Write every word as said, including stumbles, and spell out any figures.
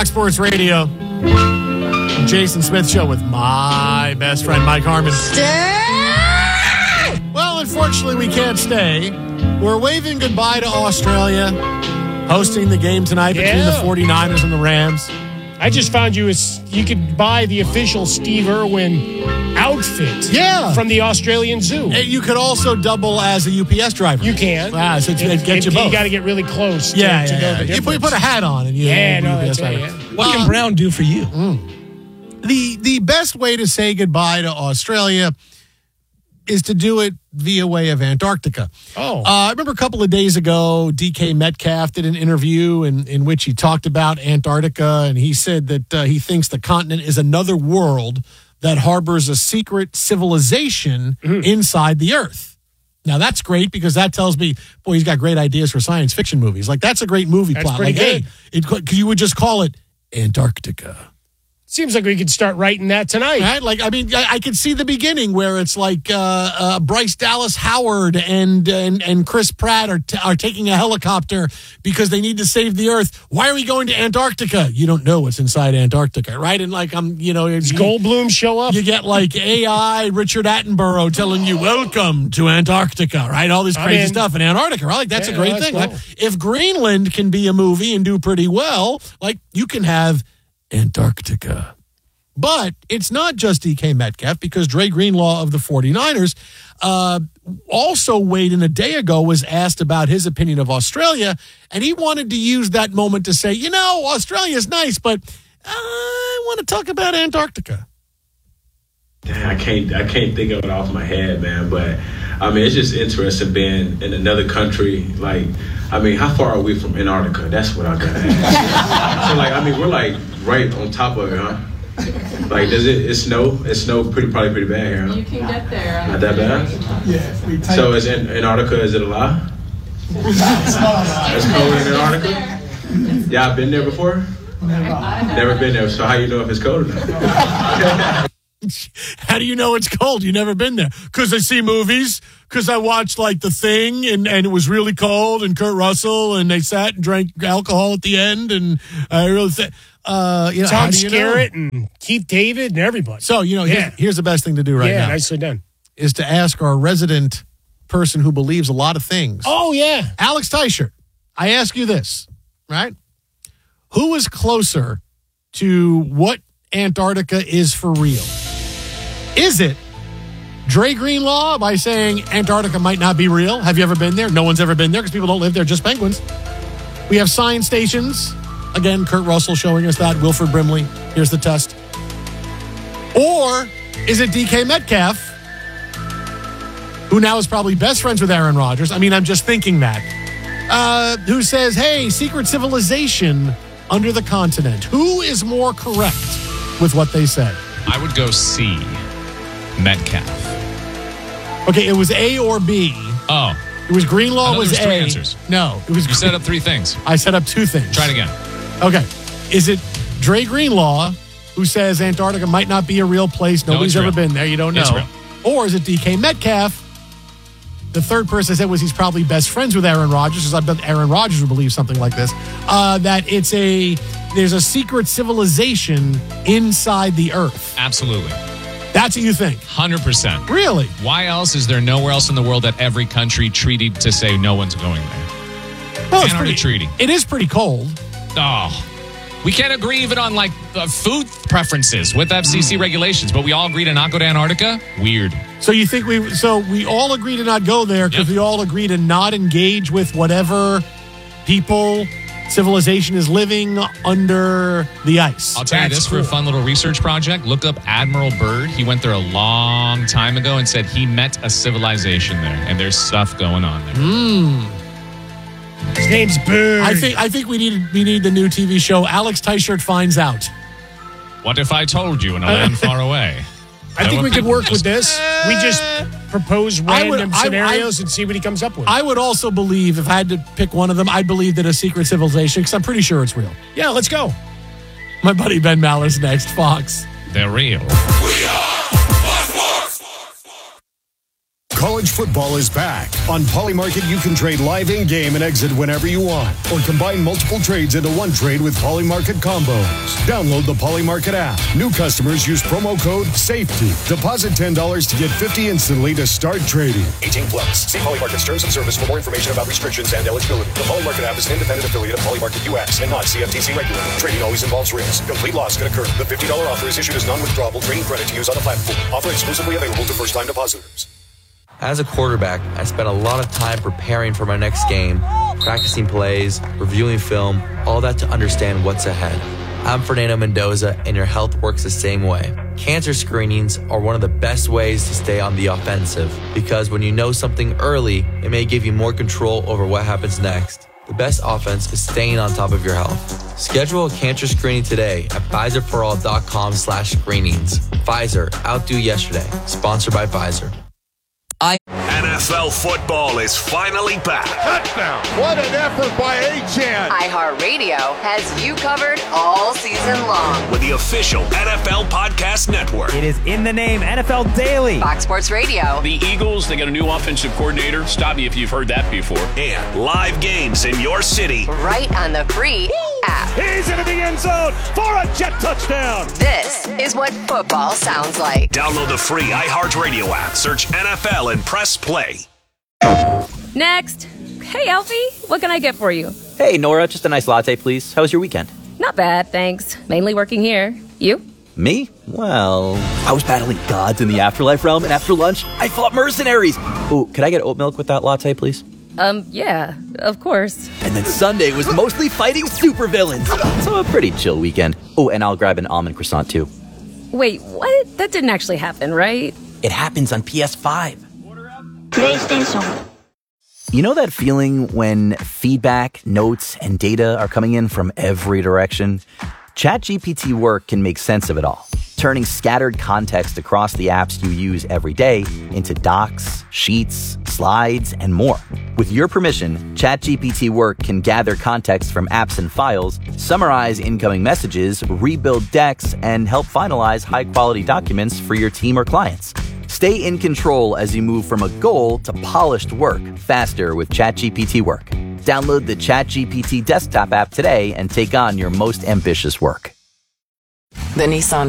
Fox Sports Radio. Jason Smith Show with my best friend, Mike Harmon. Stay! Well, unfortunately, we can't stay. We're waving goodbye to Australia, hosting the game tonight between Yeah. the forty-niners and the Rams. I just found you a, you could buy the official Steve Irwin outfit Yeah. from the Australian Zoo. And you could also double as a U P S driver. You can. Ah, so it, it gets you both. You got to get really close to, yeah, to yeah, know yeah. the You put, difference. you put a hat on and you Yeah, you're no, a U P S that's right, driver. yeah. What can Um, Brown do for you? The the best way to say goodbye to Australia is to do it via way of Antarctica. Oh. Uh, I remember a couple of days ago, D K Metcalf did an interview in, in which he talked about Antarctica, and he said that uh, he thinks the continent is another world that harbors a secret civilization Mm-hmm. inside the Earth. Now, that's great because that tells me, boy, he's got great ideas for science fiction movies. Like, that's a great movie That's plot. pretty Like, good. hey, it, you would just call it Antarctica. Seems like we could start writing that tonight. Right? Like, I mean, I, I could see the beginning where it's like uh, uh, Bryce Dallas Howard and and and Chris Pratt are t- are taking a helicopter because they need to save the Earth. Why are we going to Antarctica? You don't know what's inside Antarctica, right? And like, I'm, you know, Does you, Goldblum show up? you get like A I Richard Attenborough telling you, "Welcome to Antarctica," right? All this I'm crazy in. stuff in Antarctica, right? Like, that's Yeah, a great that's thing. cool. Right? If Greenland can be a movie and do pretty well, like, you can have Antarctica. But it's not just D K Metcalf, because Dre Greenlaw of the forty-niners uh, also weighed in a day ago, was asked about his opinion of Australia, and he wanted to use that moment to say, you know, Australia's nice, but I want to talk about Antarctica. Damn, I can't I can't think of it off my head, man. But I mean, it's just interesting being in another country. Like, I mean, how far are we from Antarctica? That's what I gotta ask. So, like, I mean, we're like right on top of it, huh? Like, does it? It snow? It snow pretty probably pretty bad here, huh? You can get there. Not that bad. Yeah. We take So, is in Antarctica? Is it a lie? It's cold in Antarctica. Yeah, I've been there before. Never been there. So, how you know if it's cold or not? How do you know it's cold? You've never been there. Because I see movies, because I watched like The Thing, and, and it was really cold, and Kurt Russell, and they sat and drank alcohol at the end, and I really think, uh, you know, how Tom do you know? Skerritt and Keith David and everybody. So, you know, Yeah. here's, here's the best thing to do right yeah, now, nicely done. is to ask our resident person who believes a lot of things. Oh, yeah. Alex Teichert, I ask you this, right? Who is closer to what Antarctica is for real? Is it Dre Greenlaw by saying Antarctica might not be real? Have you ever been there? No one's ever been there because people don't live there, just penguins. We have science stations. Again, Kurt Russell showing us that. Wilford Brimley. Here's the test. Or is it D K Metcalf, who now is probably best friends with Aaron Rodgers? I mean, I'm just thinking that. Uh, who says, hey, secret civilization under the continent. Who is more correct with what they said? I would go C. Metcalf. Okay, it was A or B. Oh, It was I Greenlaw thought was there was three A. answers. No, it was. you set up three things. I set up two things. Try it again. Okay, is it Dre Greenlaw who says Antarctica might not be a real place? No, Nobody's it's ever real. been there. You don't know. It's real. Or is it D K Metcalf? The third person I said was he's probably best friends with Aaron Rodgers, because I bet Aaron Rodgers would believe something like this. Uh, that it's a there's a secret civilization inside the Earth. Absolutely. That's what you think? one hundred percent. Really? Why else is there nowhere else in the world that every country treated to say no one's going there? Well, it's Antarctic pretty, Treaty. It is pretty cold. Oh, we can't agree even on like uh, food preferences with F C C regulations, but we all agree to not go to Antarctica? Weird. So you think we? So we all agree to not go there because Yep. we all agree to not engage with whatever people, civilization is living under the ice. I'll tell you That's this for a cool. fun little research project. Look up Admiral Byrd. He went there a long time ago and said he met a civilization there, and there's stuff going on there. His name's Bird. I think I think we need we need the new T V show. Alex Teichert finds out. What if I told you in a land far away? I think we could work with this. We just propose I would- random I- I- scenarios and see what he comes up with. I would also believe, if I had to pick one of them, I'd believe that a secret civilization, because I'm pretty sure it's real. yeah, let's go. My buddy Ben Maller's next, Fox. They're real. College football is back. On Polymarket, you can trade live in-game and exit whenever you want, or combine multiple trades into one trade with Polymarket combos. Download the Polymarket app. New customers use promo code SAFETY. Deposit ten dollars to get fifty dollars instantly to start trading. eighteen plus. See Polymarket's terms and service for more information about restrictions and eligibility. The Polymarket app is an independent affiliate of Polymarket U S and not C F T C regulated. Trading always involves risk. Complete loss can occur. The fifty dollars offer is issued as non-withdrawable trading credit to use on the platform. Offer exclusively available to first-time depositors. As a quarterback, I spent a lot of time preparing for my next game, practicing plays, reviewing film, all that to understand what's ahead. I'm Fernando Mendoza, and your health works the same way. Cancer screenings are one of the best ways to stay on the offensive, because when you know something early, it may give you more control over what happens next. The best offense is staying on top of your health. Schedule a cancer screening today at Pfizer For All dot com slash screenings. Pfizer, outdo yesterday. Sponsored by Pfizer. I N F L football is finally back. Touchdown. What an effort by A-Chan. iHeartRadio has you covered all season long. With the official N F L Podcast Network. It is in the name, N F L Daily. Fox Sports Radio. The Eagles, they got a new offensive coordinator. Stop me if you've heard that before. And live games in your city. Right on the free Woo! App. He's into the end zone for a jet touchdown. This is what football sounds like. Download the free iHeartRadio app. Search N F L and press play. Next. Hey, Alfie, what can I get for you? Hey, Nora, just a nice latte, please. How was your weekend? Not bad, thanks. Mainly working here. You? Me? Well, I was battling gods in the afterlife realm, and after lunch, I fought mercenaries. Ooh, could I get oat milk with that latte, please? Um, yeah, of course. And then Sunday was mostly fighting supervillains. So a pretty chill weekend. Oh, and I'll grab an almond croissant, too. Wait, what? That didn't actually happen, right? It happens on P S five. PlayStation. You know that feeling when feedback, notes, and data are coming in from every direction? ChatGPT Work can make sense of it all, turning scattered context across the apps you use every day into docs, sheets, slides, and more. With your permission, ChatGPT Work can gather context from apps and files, summarize incoming messages, rebuild decks, and help finalize high-quality documents for your team or clients. Stay in control as you move from a goal to polished work faster with ChatGPT Work. Download the ChatGPT desktop app today and take on your most ambitious work. The Nissan